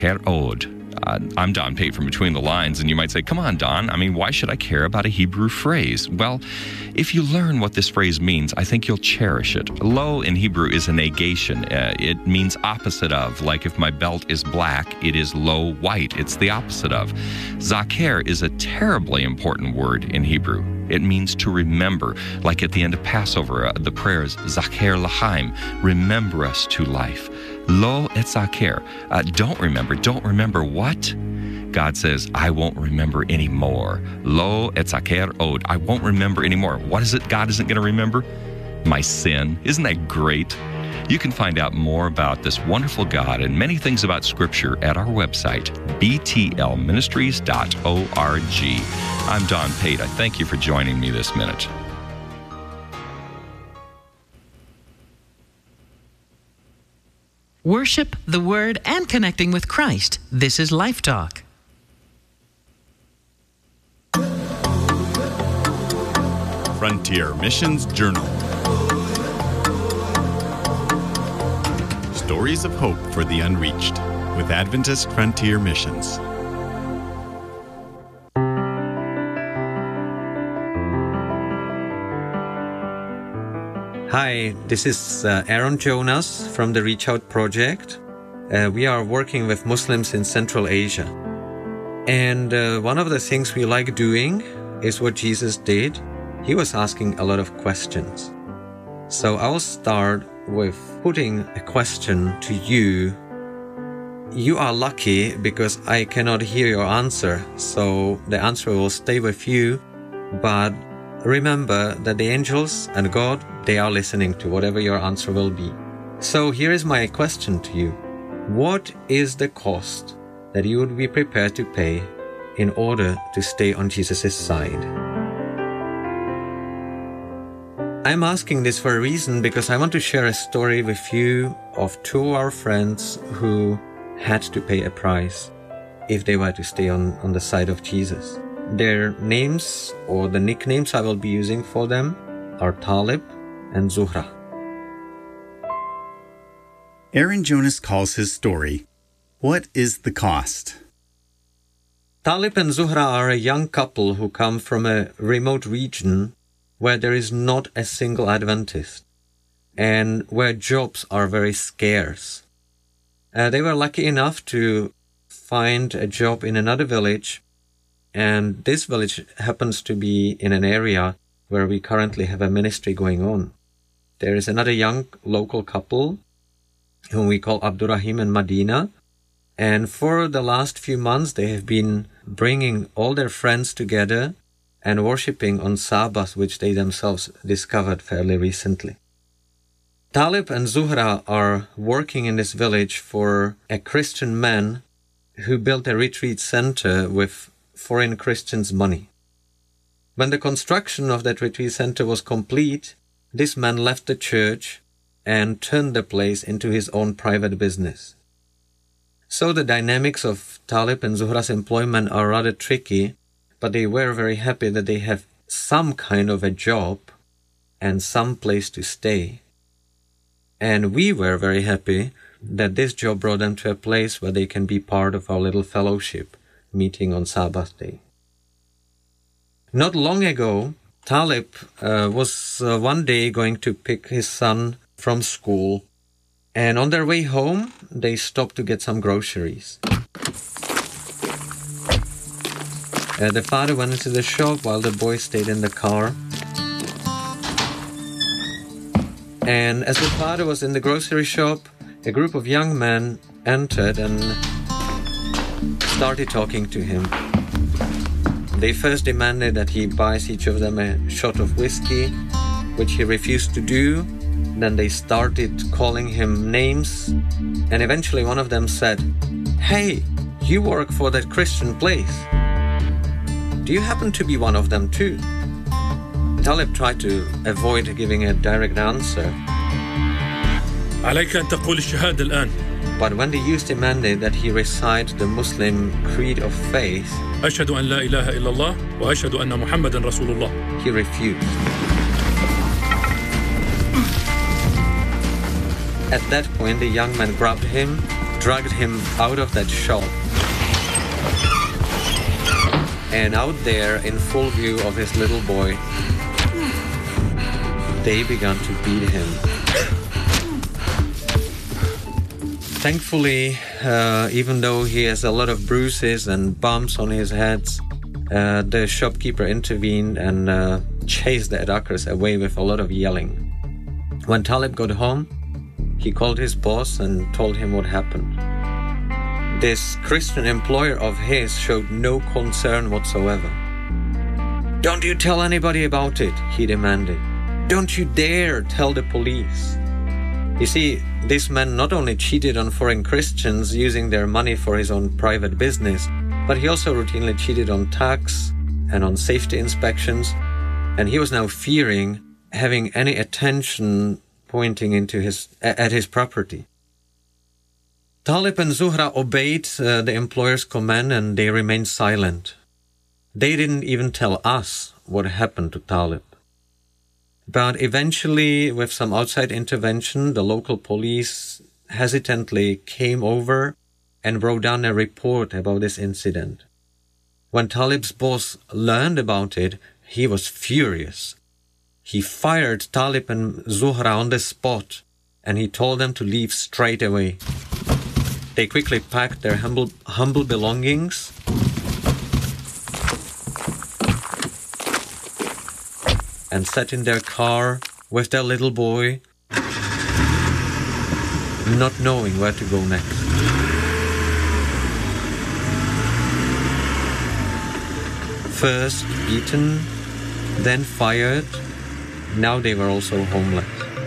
Od. I'm Don Pate from Between the Lines, and you might say, come on, Don, why should I care about a Hebrew phrase? Well, if you learn what this phrase means, I think you'll cherish it. Lo in Hebrew is a negation. It means opposite of. Like if my belt is black, it is lo white. It's the opposite of. Zaker is a terribly important word in Hebrew. It means to remember, like at the end of Passover, the prayers, Zaker Lachaim, remember us to life. Lo et Zaker, don't remember what? God says, I won't remember anymore. Lo et Zaker Od, I won't remember anymore. What is it God isn't going to remember? My sin. Isn't that great? You can find out more about this wonderful God and many things about Scripture at our website, btlministries.org. I'm Don Pate. I thank you for joining me this minute. Worship, the Word, and connecting with Christ. This is Life Talk. Frontier Missions Journal. Stories of hope for the unreached with Adventist Frontier Missions. Hi, this is Aaron Jonas from the Reach Out Project. We are working with Muslims in Central Asia. And one of the things we like doing is what Jesus did. He was asking a lot of questions. So I'll start with putting a question to you. You are lucky because I cannot hear your answer, so the answer will stay with you. But remember that the angels and God, they are listening to whatever your answer will be. So here is my question to you. What is the cost that you would be prepared to pay in order to stay on Jesus' side? I'm asking this for a reason because I want to share a story with you of two of our friends who had to pay a price if they were to stay on the side of Jesus. Their names, or the nicknames I will be using for them, are Talib and Zuhra. Aaron Jonas calls his story, What is the Cost? Talib and Zuhra are a young couple who come from a remote region where there is not a single Adventist and where jobs are very scarce. They were lucky enough to find a job in another village, and this village happens to be in an area where we currently have a ministry going on. There is another young local couple whom we call Abdurrahim and Madina, and for the last few months they have been bringing all their friends together and worshipping on Sabbath, which they themselves discovered fairly recently. Talib and Zuhra are working in this village for a Christian man who built a retreat center with foreign Christians' money. When the construction of that retreat center was complete, this man left the church and turned the place into his own private business. So the dynamics of Talib and Zuhra's employment are rather tricky, but they were very happy that they have some kind of a job and some place to stay. And we were very happy that this job brought them to a place where they can be part of our little fellowship meeting on Sabbath day. Not long ago, Talib was one day going to pick his son from school, and on their way home, they stopped to get some groceries. The father went into the shop while the boy stayed in the car. And as the father was in the grocery shop, a group of young men entered and started talking to him. They first demanded that he buys each of them a shot of whiskey, which he refused to do. Then they started calling him names, and eventually one of them said, "Hey, you work for that Christian place. Do you happen to be one of them too?" Talib tried to avoid giving a direct answer. عليك أن تقول الشهادة الآن. But when the youth demanded that he recite the Muslim creed of faith, أشهد أن لا إله إلا الله وأشهد أن محمدا رسول الله. He refused. At that point, the young man grabbed him dragged him out of that shop. And out there, in full view of his little boy, they began to beat him. Thankfully, even though he has a lot of bruises and bumps on his head, the shopkeeper intervened and chased the attackers away with a lot of yelling. When Talib got home, he called his boss and told him what happened. This Christian employer of his showed no concern whatsoever. "Don't you tell anybody about it," he demanded. "Don't you dare tell the police." You see, this man not only cheated on foreign Christians using their money for his own private business, but he also routinely cheated on tax and on safety inspections, and he was now fearing having any attention pointing at his property. Talib and Zuhra obeyed the employer's command, and they remained silent. They didn't even tell us what happened to Talib. But eventually, with some outside intervention, the local police hesitantly came over and wrote down a report about this incident. When Talib's boss learned about it, he was furious. He fired Talib and Zuhra on the spot, and he told them to leave straight away. They quickly packed their humble belongings and sat in their car with their little boy, not knowing where to go next. First beaten, then fired, now they were also homeless.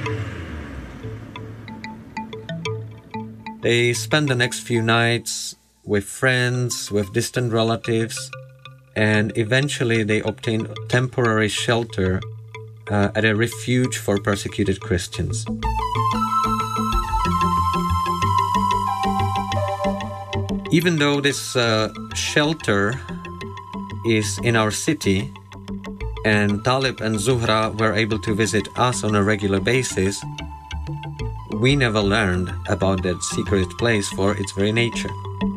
They spent the next few nights with friends, with distant relatives, and eventually they obtained temporary shelter at a refuge for persecuted Christians. Even though this shelter is in our city, and Talib and Zuhra were able to visit us on a regular basis, we never learned about that secret place for its very nature.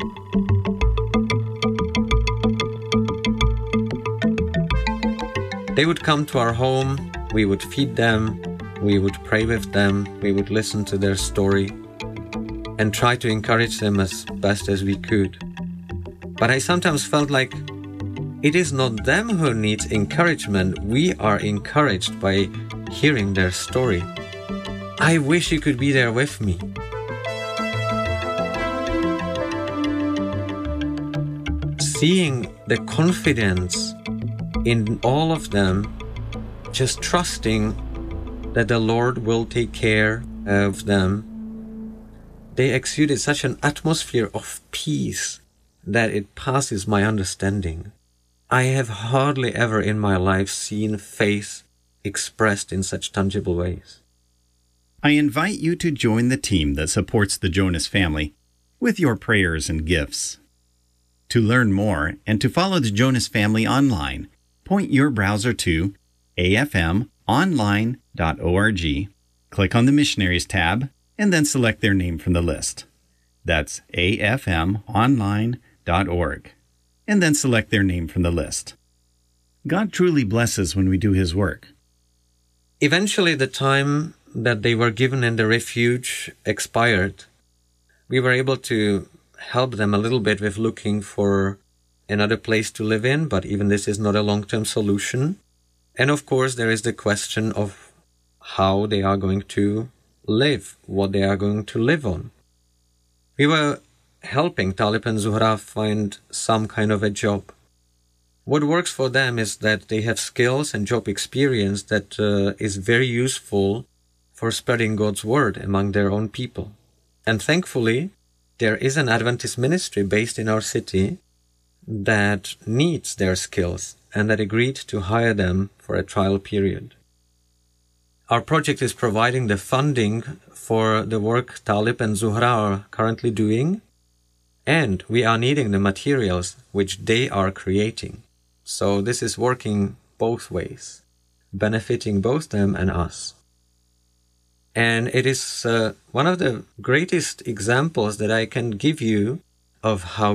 They would come to our home, we would feed them, we would pray with them, we would listen to their story, and try to encourage them as best as we could. But I sometimes felt like it is not them who needs encouragement, we are encouraged by hearing their story. I wish you could be there with me. Seeing the confidence in all of them, just trusting that the Lord will take care of them, they exuded such an atmosphere of peace that it passes my understanding. I have hardly ever in my life seen faith expressed in such tangible ways. I invite you to join the team that supports the Jonas family with your prayers and gifts. To learn more and to follow the Jonas family online, point your browser to afmonline.org, click on the Missionaries tab, and then select their name from the list. That's afmonline.org, and then select their name from the list. God truly blesses when we do His work. Eventually, the time that they were given in the refuge expired. We were able to help them a little bit with looking for another place to live in, but even this is not a long-term solution. And of course, there is the question of how they are going to live, what they are going to live on. We were helping Talib and Zuhra find some kind of a job. What works for them is that they have skills and job experience that is very useful for spreading God's word among their own people. And thankfully, there is an Adventist ministry based in our city that needs their skills and that agreed to hire them for a trial period. Our project is providing the funding for the work Talib and Zuhra are currently doing, and we are needing the materials which they are creating. So this is working both ways, benefiting both them and us. And it is one of the greatest examples that I can give you of how